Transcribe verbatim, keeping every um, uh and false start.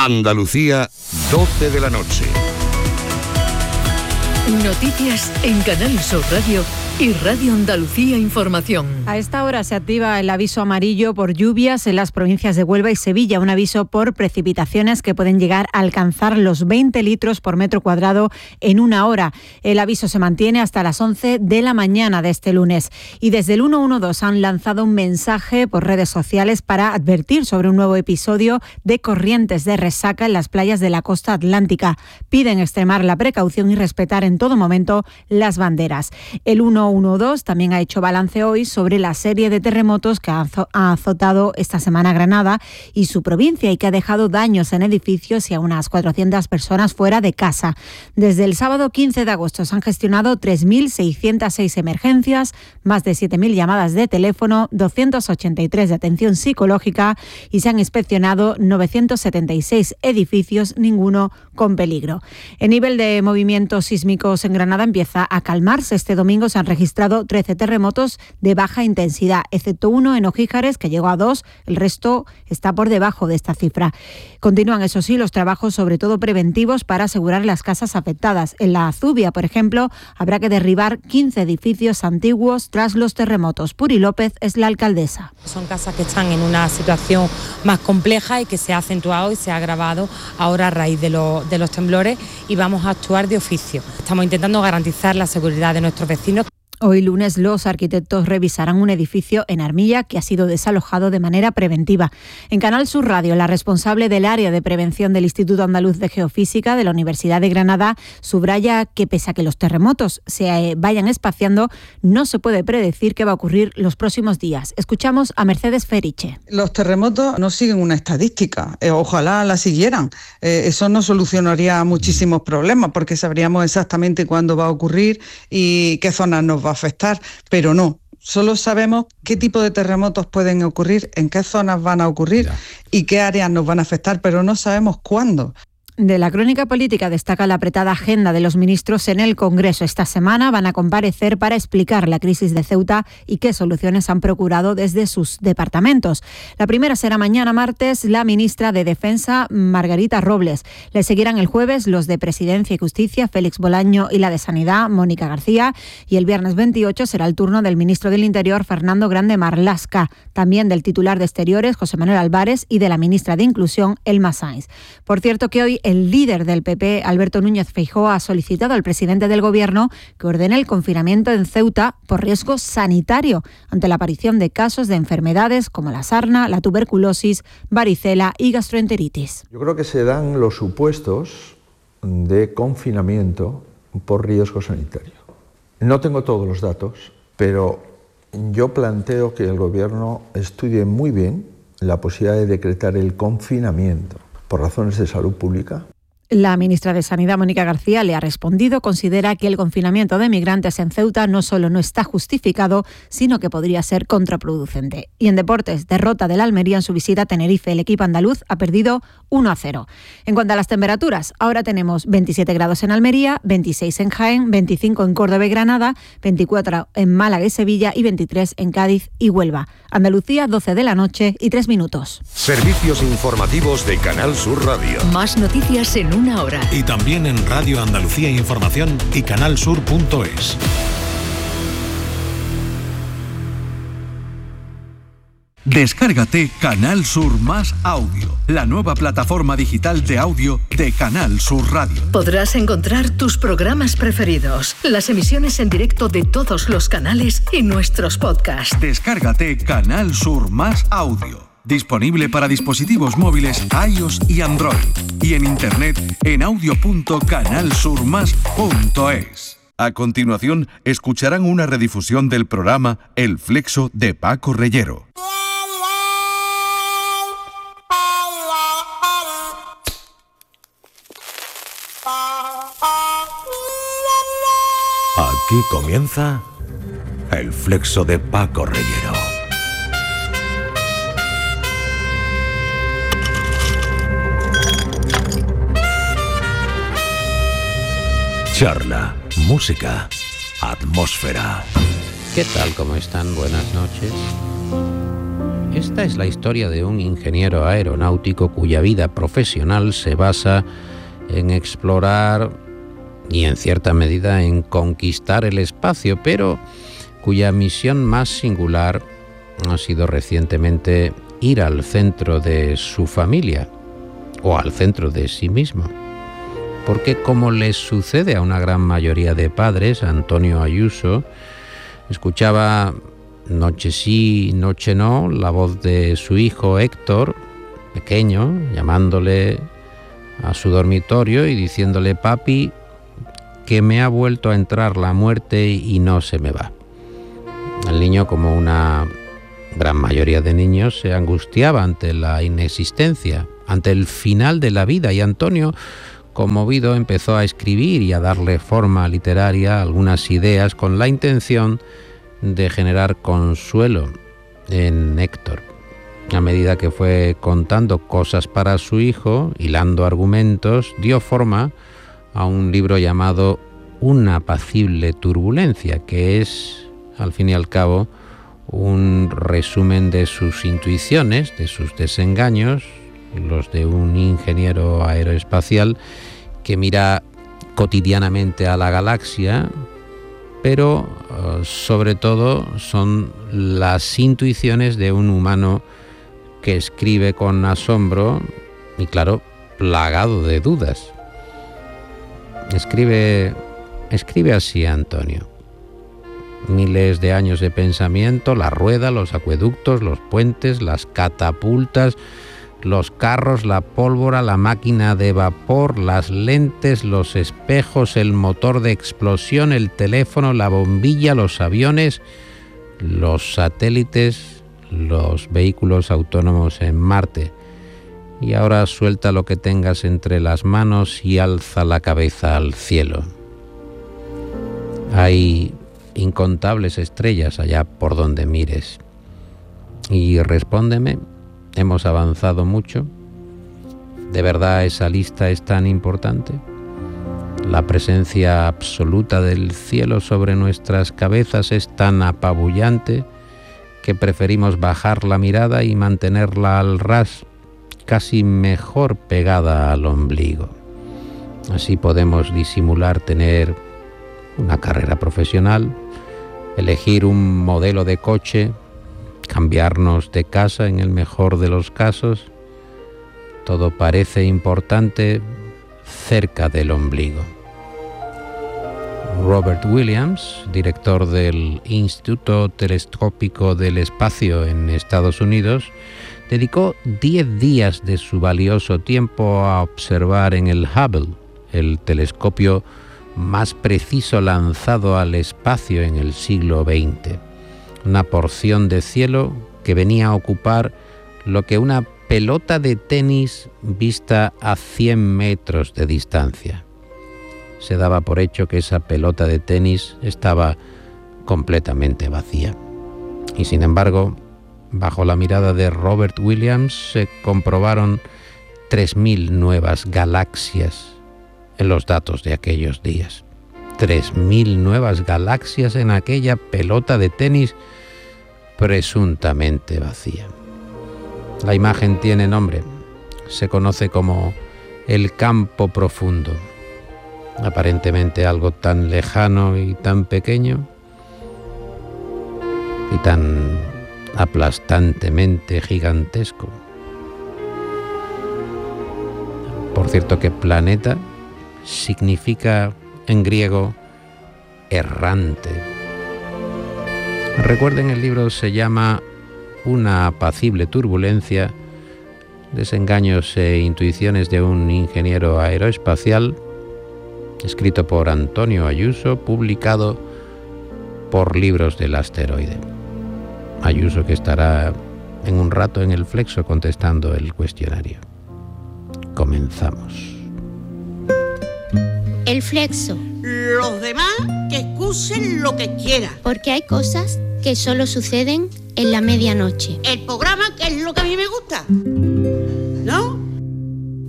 Andalucía, doce de la noche. Noticias en Canal Sur Radio y Radio Andalucía Información. A esta hora se activa el aviso amarillo por lluvias en las provincias de Huelva y Sevilla, un aviso por precipitaciones que pueden llegar a alcanzar los veinte litros por metro cuadrado en una hora. El aviso se mantiene hasta las once de la mañana de este lunes. Y desde el ciento doce han lanzado un mensaje por redes sociales para advertir sobre un nuevo episodio de corrientes de resaca en las playas de la costa atlántica. Piden extremar la precaución y respetar en todo momento las banderas. El ciento doce también ha hecho balance hoy sobre la serie de terremotos que ha azotado esta semana Granada y su provincia y que ha dejado daños en edificios y a unas cuatrocientas personas fuera de casa. Desde el sábado quince de agosto se han gestionado tres mil seiscientas seis emergencias, más de siete mil llamadas de teléfono, doscientos ochenta y tres de atención psicológica y se han inspeccionado novecientos setenta y seis edificios, ninguno con peligro. El nivel de movimientos sísmicos en Granada empieza a calmarse. Este domingo se han registrado trece terremotos de baja intensidad, excepto uno en Ojíjares, que llegó a dos. El resto está por debajo de esta cifra. Continúan, eso sí, los trabajos, sobre todo preventivos, para asegurar las casas afectadas. En la Azubia, por ejemplo, habrá que derribar quince edificios antiguos tras los terremotos. Puri López es la alcaldesa. Son casas que están en una situación más compleja y que se ha acentuado y se ha agravado ahora a raíz de, lo, de los temblores, y vamos a actuar de oficio. Estamos intentando garantizar la seguridad de nuestros vecinos. Hoy lunes los arquitectos revisarán un edificio en Armilla que ha sido desalojado de manera preventiva. En Canal Sur Radio, la responsable del área de prevención del Instituto Andaluz de Geofísica de la Universidad de Granada subraya que pese a que los terremotos se vayan espaciando, no se puede predecir qué va a ocurrir los próximos días. Escuchamos a Mercedes Feriche. Los terremotos no siguen una estadística, eh, ojalá la siguieran. Eh, eso no solucionaría muchísimos problemas porque sabríamos exactamente cuándo va a ocurrir y qué zonas nos va a afectar, pero no. Solo sabemos qué tipo de terremotos pueden ocurrir, en qué zonas van a ocurrir ya, y qué áreas nos van a afectar, pero no sabemos cuándo. De la crónica política destaca la apretada agenda de los ministros en el Congreso. Esta semana van a comparecer para explicar la crisis de Ceuta y qué soluciones han procurado desde sus departamentos. La primera será mañana martes la ministra de Defensa, Margarita Robles. Le seguirán el jueves los de Presidencia y Justicia, Félix Bolaño, y la de Sanidad, Mónica García. Y el viernes veintiocho será el turno del ministro del Interior, Fernando Grande Marlaska. También del titular de Exteriores, José Manuel Álvarez, y de la ministra de Inclusión, Elma Sainz. Por cierto que hoy el líder del P P, Alberto Núñez Feijóo, ha solicitado al presidente del Gobierno que ordene el confinamiento en Ceuta por riesgo sanitario ante la aparición de casos de enfermedades como la sarna, la tuberculosis, varicela y gastroenteritis. Yo creo que se dan los supuestos de confinamiento por riesgo sanitario. No tengo todos los datos, pero yo planteo que el Gobierno estudie muy bien la posibilidad de decretar el confinamiento por razones de salud pública. La ministra de Sanidad, Mónica García, le ha respondido. Considera que el confinamiento de migrantes en Ceuta no solo no está justificado, sino que podría ser contraproducente. Y en deportes, derrota del Almería en su visita a Tenerife. El equipo andaluz ha perdido uno a cero. En cuanto a las temperaturas, ahora tenemos veintisiete grados en Almería, veintiséis en Jaén, veinticinco en Córdoba y Granada, veinticuatro en Málaga y Sevilla y veintitrés en Cádiz y Huelva. Andalucía, doce de la noche y tres minutos. Servicios informativos de Canal Sur Radio. Más noticias en una hora. Y también en Radio Andalucía Información y canalsur punto es. Descárgate Canal Sur Más Audio, la nueva plataforma digital de audio de Canal Sur Radio. Podrás encontrar tus programas preferidos, las emisiones en directo de todos los canales y nuestros podcasts. Descárgate Canal Sur Más Audio. Disponible para dispositivos móviles iOS y Android. Y en internet en audio punto canal sur más punto es. A continuación, escucharán una redifusión del programa El Flexo de Paco Reyero. Aquí comienza El Flexo de Paco Reyero. Charla, música, atmósfera. ¿Qué tal? ¿Cómo están? Buenas noches. Esta es la historia de un ingeniero aeronáutico cuya vida profesional se basa en explorar y en cierta medida en conquistar el espacio, pero cuya misión más singular ha sido recientemente ir al centro de su familia o al centro de sí mismo. Porque como les sucede a una gran mayoría de padres, Antonio Ayuso escuchaba noche sí, noche no, la voz de su hijo Héctor, pequeño, llamándole a su dormitorio y diciéndole: papi, que me ha vuelto a entrar la muerte y no se me va. El niño, como una gran mayoría de niños, se angustiaba ante la inexistencia, ante el final de la vida, y Antonio, conmovido, empezó a escribir y a darle forma literaria a algunas ideas con la intención de generar consuelo en Héctor. A medida que fue contando cosas para su hijo, hilando argumentos, dio forma a un libro llamado Una apacible turbulencia, que es, al fin y al cabo, un resumen de sus intuiciones, de sus desengaños, los de un ingeniero aeroespacial que mira cotidianamente a la galaxia, pero uh, sobre todo son las intuiciones de un humano que escribe con asombro y, claro, plagado de dudas. Escribe, escribe así Antonio: miles de años de pensamiento, la rueda, los acueductos, los puentes, las catapultas, los carros, la pólvora, la máquina de vapor, las lentes, los espejos, el motor de explosión, el teléfono, la bombilla, los aviones, los satélites, los vehículos autónomos en Marte. Y ahora suelta lo que tengas entre las manos y alza la cabeza al cielo. Hay incontables estrellas allá por donde mires. Y respóndeme, ¿hemos avanzado mucho? ¿De verdad esa lista es tan importante? ¿La presencia absoluta del cielo sobre nuestras cabezas es tan apabullante que preferimos bajar la mirada y mantenerla al ras, casi mejor pegada al ombligo? Así podemos disimular tener una carrera profesional, elegir un modelo de coche, cambiarnos de casa en el mejor de los casos. Todo parece importante cerca del ombligo. Robert Williams, director del Instituto Telescópico del Espacio en Estados Unidos, dedicó diez días de su valioso tiempo a observar en el Hubble, el telescopio más preciso lanzado al espacio en el siglo veinte. Una porción de cielo que venía a ocupar lo que una pelota de tenis vista a cien metros de distancia. Se daba por hecho que esa pelota de tenis estaba completamente vacía. Y sin embargo, bajo la mirada de Robert Williams se comprobaron tres mil nuevas galaxias en los datos de aquellos días. tres mil nuevas galaxias en aquella pelota de tenis presuntamente vacía. La imagen tiene nombre. Se conoce como el campo profundo. Aparentemente algo tan lejano y tan pequeño y tan aplastantemente gigantesco. Por cierto que planeta significa en griego errante. Recuerden, el libro se llama Una apacible turbulencia, desengaños e intuiciones de un ingeniero aeroespacial, escrito por Antonio Ayuso, publicado por Libros del Asteroide. Ayuso, que estará en un rato en el Flexo contestando el cuestionario. Comenzamos. El Flexo. Los demás que excusen lo que quieran. Porque hay cosas que solo suceden en la medianoche. El programa que es lo que a mí me gusta.